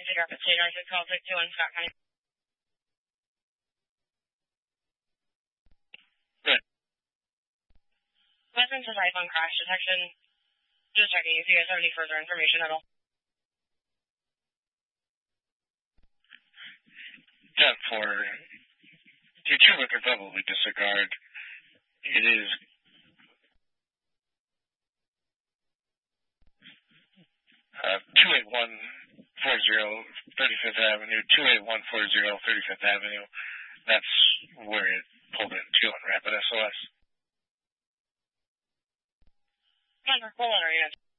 Cedar Rapids State Arthur 1261 Scott County. Good. Resident says iPhone crash detection. Just checking if you guys have any further information at all. 10-4. Your two record probably disregard. It is 28140 35th Avenue, 28140 35th Avenue. That's where it pulled into on Rapid SOS. Full letter, yes.